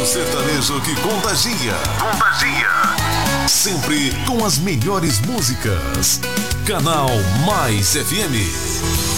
Um sertanejo que contagia. Contagia. Sempre com as melhores músicas. Canal Mais FM.